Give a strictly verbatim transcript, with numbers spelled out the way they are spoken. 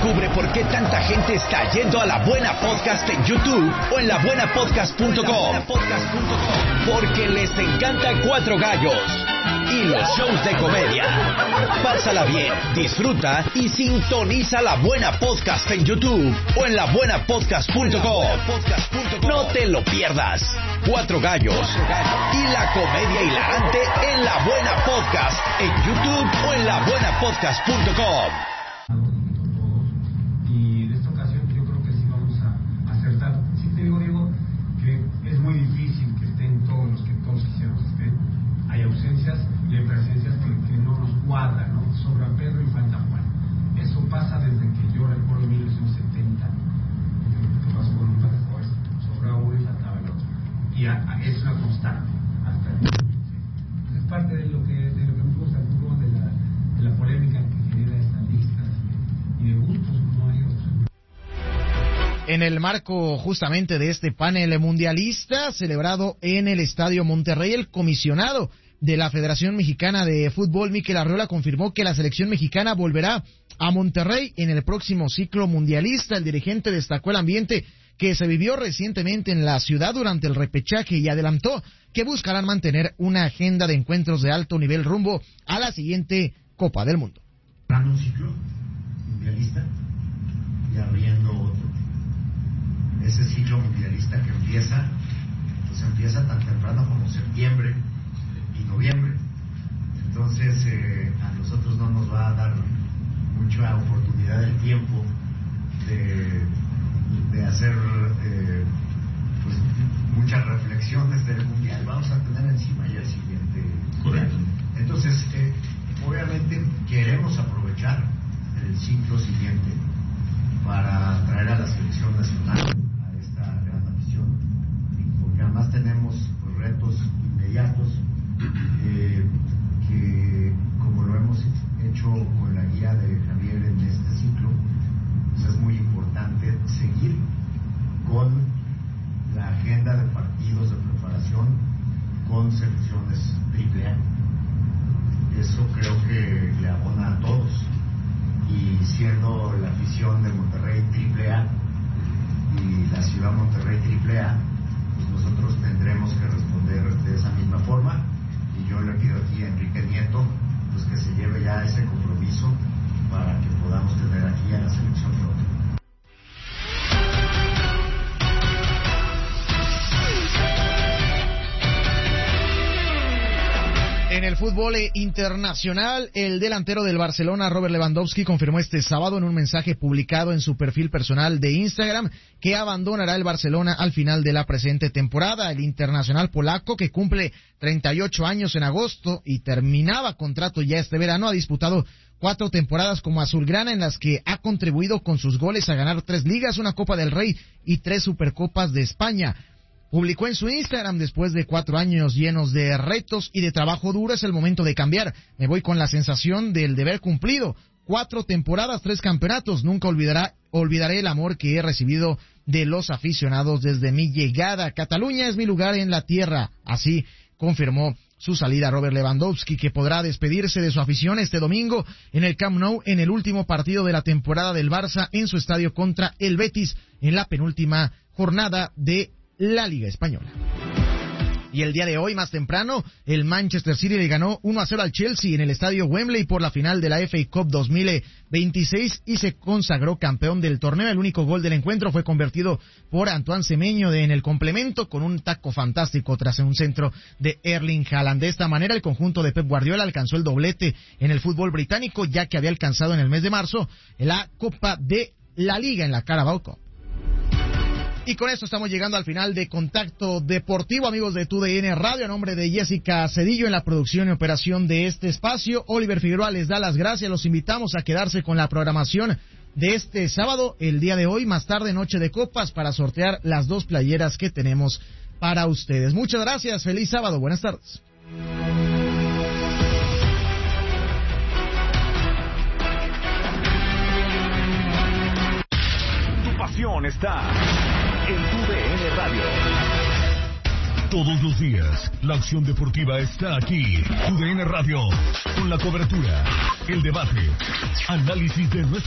Descubre por qué tanta gente está yendo a La Buena Podcast en YouTube o en la buena podcast punto com. Porque les encanta Cuatro Gallos y los shows de comedia. Pásala bien, disfruta y sintoniza La Buena Podcast en YouTube o en la buena podcast punto com. No te lo pierdas. Cuatro Gallos y la comedia hilarante en La Buena Podcast en YouTube o en la buena podcast punto com. Y en esta ocasión yo creo que sí vamos a acertar. Sí te digo, Diego, que es muy difícil que estén todos los que todos quisiéramos que estén. Hay ausencias y hay presencias que, que no nos cuadran, ¿no? Sobra Pedro y falta Juan. Eso pasa desde que yo recuerdo mil novecientos setenta. ¿Qué pasó con un pateador? Sobra uno y faltaba el otro. Y a, a, es una constante hasta el momento. Es parte de lo que de lo que me gusta un poco de la, de la polémica que genera estas listas y de, y de gustos, no hay otros. En el marco justamente de este panel mundialista celebrado en el Estadio Monterrey, el comisionado de la Federación Mexicana de Fútbol, Mikel Arriola, confirmó que la selección mexicana volverá a Monterrey en el próximo ciclo mundialista. El dirigente destacó el ambiente que se vivió recientemente en la ciudad durante el repechaje y adelantó que buscarán mantener una agenda de encuentros de alto nivel rumbo a la siguiente Copa del Mundo. Un ciclo mundialista y abriendo otro. Ese ciclo mundialista que empieza, pues empieza tan temprano como septiembre y noviembre. Entonces eh, a nosotros no nos va a dar mucha oportunidad del tiempo de, de hacer eh, pues muchas reflexiones del mundial. Vamos a tener encima ya el siguiente. Correcto. Entonces eh, obviamente queremos aprovechar el ciclo siguiente para traer a la selección nacional a esta gran afición, porque además tenemos pues, retos inmediatos eh, que, como lo hemos hecho con la guía de Javier en este ciclo, pues es muy importante seguir con la agenda de partidos de preparación con selecciones triple A. Eso creo que le abona a todos. Y siendo la afición de Monterrey triple A y la ciudad Monterrey triple A, pues nosotros tendremos que responder de esa misma forma. Y yo le pido aquí a Enrique Nieto pues que se lleve ya ese compromiso para que podamos tener aquí a la selección pronto. En el fútbol internacional, el delantero del Barcelona, Robert Lewandowski, confirmó este sábado en un mensaje publicado en su perfil personal de Instagram que abandonará el Barcelona al final de la presente temporada. El internacional polaco, que cumple treinta y ocho años en agosto y terminaba contrato ya este verano, ha disputado cuatro temporadas como azulgrana en las que ha contribuido con sus goles a ganar tres ligas, una Copa del Rey y tres Supercopas de España. Publicó en su Instagram: después de cuatro años llenos de retos y de trabajo duro, es el momento de cambiar. Me voy con la sensación del deber cumplido. Cuatro temporadas, tres campeonatos. Nunca olvidará, olvidaré el amor que he recibido de los aficionados desde mi llegada. Cataluña es mi lugar en la tierra. Así confirmó su salida Robert Lewandowski, que podrá despedirse de su afición este domingo en el Camp Nou en el último partido de la temporada del Barça en su estadio contra el Betis en la penúltima jornada de la Liga Española. Y el día de hoy, más temprano, el Manchester City le ganó uno a cero al Chelsea en el estadio Wembley por la final de la F A Cup dos mil veintiséis y se consagró campeón del torneo. El único gol del encuentro fue convertido por Antoine Semenyo en el complemento con un taco fantástico tras un centro de Erling Haaland. De esta manera, el conjunto de Pep Guardiola alcanzó el doblete en el fútbol británico, ya que había alcanzado en el mes de marzo la Copa de la Liga en la Carabao Cup. Y con esto estamos llegando al final de Contacto Deportivo, amigos de Tu D N Radio. A nombre de Jessica Cedillo en la producción y operación de este espacio, Oliver Figueroa les da las gracias. Los invitamos a quedarse con la programación de este sábado, el día de hoy, más tarde, Noche de Copas, para sortear las dos playeras que tenemos para ustedes. Muchas gracias, feliz sábado, buenas tardes. Tu pasión está en Tu D N Radio. Todos los días, la acción deportiva está aquí. Tu D N Radio, con la cobertura, el debate, análisis de nuestro